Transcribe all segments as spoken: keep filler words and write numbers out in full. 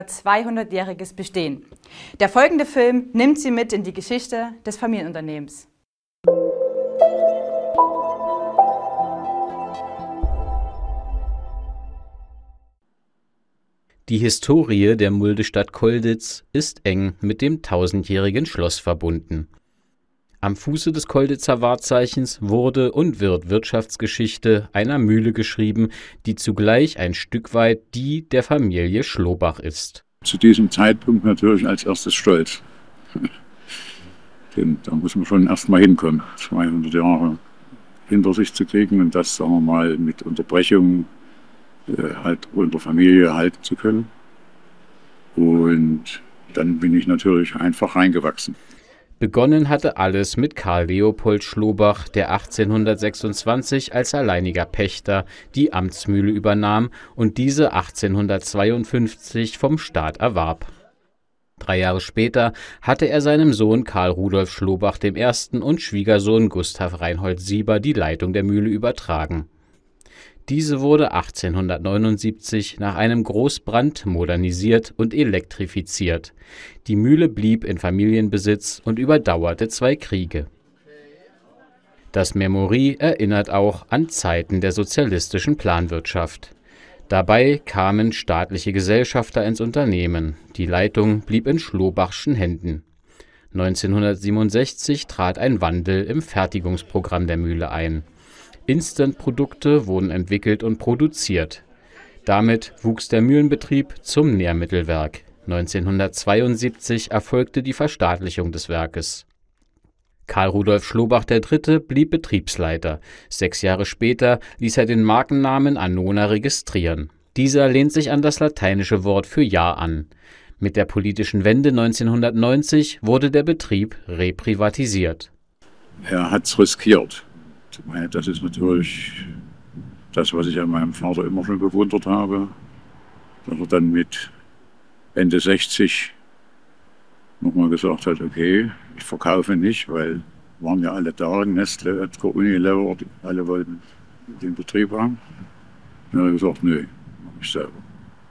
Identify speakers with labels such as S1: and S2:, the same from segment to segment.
S1: zweihundertjähriges Bestehen. Der folgende Film nimmt Sie mit in die Geschichte des Familienunternehmens.
S2: Die Historie der Muldestadt Colditz ist eng mit dem tausendjährigen Schloss verbunden. Am Fuße des Colditzer Wahrzeichens wurde und wird Wirtschaftsgeschichte einer Mühle geschrieben, die zugleich ein Stück weit die der Familie Schlobach ist.
S3: Zu diesem Zeitpunkt natürlich als erstes stolz. Denn da muss man schon erst mal hinkommen, zweihundert Jahre hinter sich zu kriegen und das, sagen wir mal, mit Unterbrechung äh, halt unter Familie halten zu können. Und dann bin ich natürlich einfach reingewachsen.
S2: Begonnen hatte alles mit Karl Leopold Schlobach, der achtzehnhundertsechsundzwanzig als alleiniger Pächter die Amtsmühle übernahm und diese achtzehnhundertzweiundfünfzig vom Staat erwarb. Drei Jahre später hatte er seinem Sohn Karl Rudolf Schlobach dem Ersten und Schwiegersohn Gustav Reinhold Sieber die Leitung der Mühle übertragen. Diese wurde achtzehnhundertneunundsiebzig nach einem Großbrand modernisiert und elektrifiziert. Die Mühle blieb in Familienbesitz und überdauerte zwei Kriege. Das Memory erinnert auch an Zeiten der sozialistischen Planwirtschaft. Dabei kamen staatliche Gesellschafter ins Unternehmen. Die Leitung blieb in Schlobachschen Händen. neunzehnhundertsiebenundsechzig trat ein Wandel im Fertigungsprogramm der Mühle ein. Instant-Produkte wurden entwickelt und produziert. Damit wuchs der Mühlenbetrieb zum Nährmittelwerk. neunzehnhundertzweiundsiebzig erfolgte die Verstaatlichung des Werkes. Karl Rudolf Schlobach der Dritte blieb Betriebsleiter. Sechs Jahre später ließ er den Markennamen Annona registrieren. Dieser lehnt sich an das lateinische Wort für Jahr an. Mit der politischen Wende neunzehnhundertneunzig wurde der Betrieb reprivatisiert.
S3: Er hat es riskiert. Das ist natürlich das, was ich an meinem Vater immer schon bewundert habe, dass er dann mit Ende sechzig nochmal gesagt hat, okay, ich verkaufe nicht, weil waren ja alle da, Nestle, Edgar, Unilever, alle wollten den Betrieb haben. Dann hat er gesagt, nö, mach ich selber.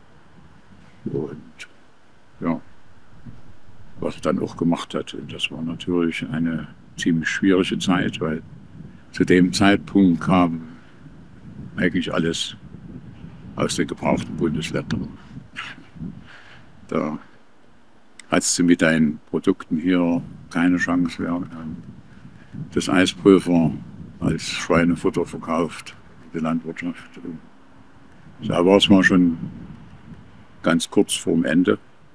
S3: Und ja, was er dann auch gemacht hat, das war natürlich eine ziemlich schwierige Zeit, weil zu dem Zeitpunkt kam eigentlich alles aus den gebrauchten Bundesländern. Da hattest du mit deinen Produkten hier keine Chance. Wir haben das Eispulver als Schweinefutter verkauft, die Landwirtschaft. Da war es mal schon ganz kurz vorm Ende.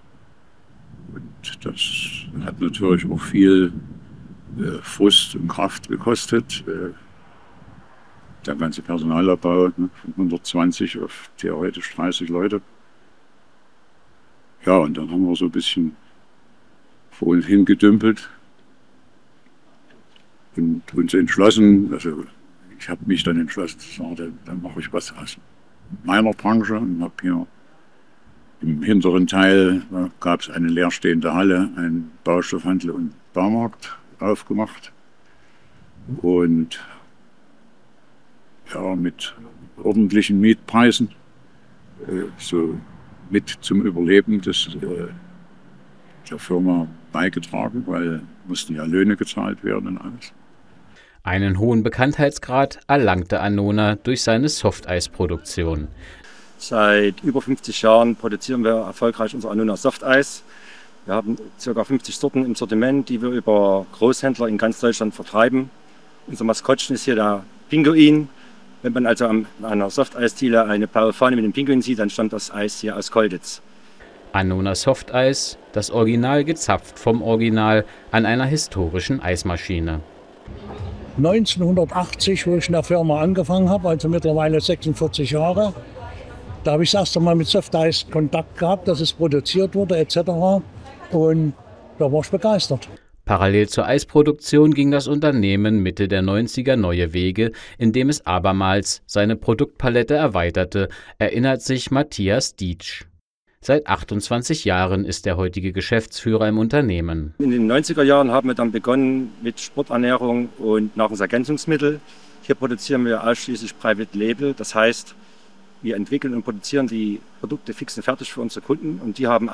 S3: Und das hat natürlich auch viel äh, Frust und Kraft gekostet. Äh, der ganze Personalabbau, ne, von hundertzwanzig auf theoretisch dreißig Leute. Ja, und dann haben wir so ein bisschen vor uns hingedümpelt und uns entschlossen, also ich habe mich dann entschlossen zu sagen, dann, dann mache ich was aus meiner Branche und habe hier im hinteren Teil, da gab es eine leerstehende Halle, einen Baustoffhandel und Baumarkt aufgemacht und ja, mit ordentlichen Mietpreisen äh, so mit zum Überleben des, äh, der Firma beigetragen, weil mussten ja Löhne gezahlt werden und alles.
S2: Einen hohen Bekanntheitsgrad erlangte Annona durch seine Softeisproduktion.
S4: Seit über fünfzig Jahren produzieren wir erfolgreich unser Annona Softeis. Wir haben ca. fünfzig Sorten im Sortiment, die wir über Großhändler in ganz Deutschland vertreiben. Unser Maskottchen ist hier der Pinguin. Wenn man also an einer Softeisdiele eine blaue Fahne mit dem Pinguin sieht, dann stammt das Eis hier aus Colditz.
S2: Annona Softeis, das Original gezapft vom Original an einer historischen Eismaschine.
S5: neunzehnhundertachtzig, wo ich in der Firma angefangen habe, also mittlerweile sechsundvierzig Jahre, da habe ich das erste Mal mit Softeis Kontakt gehabt, dass es produziert wurde et cetera. Und da war ich begeistert.
S2: Parallel zur Eisproduktion ging das Unternehmen Mitte der neunziger neue Wege, indem es abermals seine Produktpalette erweiterte, erinnert sich Matthias Dietsch. Seit achtundzwanzig Jahren ist der heutige Geschäftsführer im Unternehmen.
S4: In den neunziger Jahren haben wir dann begonnen mit Sporternährung und Nahrungsergänzungsmittel. Hier produzieren wir ausschließlich Private Label, das heißt Wir entwickeln und produzieren die Produkte fix und fertig für unsere Kunden und die haben